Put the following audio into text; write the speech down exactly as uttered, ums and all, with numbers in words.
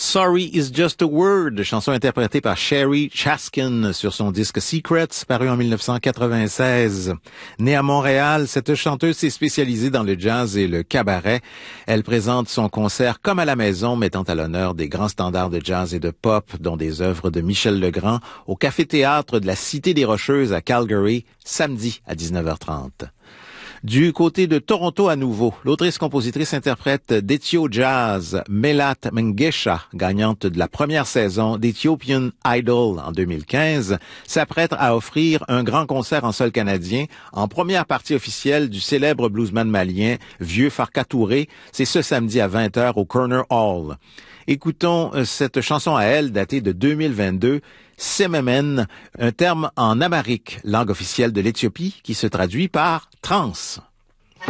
Sorry is just a word, chanson interprétée par Sherry Chaskin sur son disque Secrets, paru en dix-neuf cent quatre-vingt-seize. Née à Montréal, cette chanteuse s'est spécialisée dans le jazz et le cabaret. Elle présente son concert comme à la maison, mettant à l'honneur des grands standards de jazz et de pop, dont des œuvres de Michel Legrand, au Café-Théâtre de la Cité des Rocheuses à Calgary, samedi à dix-neuf heures trente. Du côté de Toronto à nouveau, l'autrice-compositrice-interprète d'Ethio Jazz, Melat Mengesha, gagnante de la première saison d'Ethiopian Idol en deux mille quinze, s'apprête à offrir un grand concert en sol canadien en première partie officielle du célèbre bluesman malien Vieux Farka Touré. C'est ce samedi à vingt heures au Corner Hall. Écoutons cette chanson à elle datée de deux mille vingt-deux, Sememen, un terme en amharique, langue officielle de l'Éthiopie, qui se traduit par trance.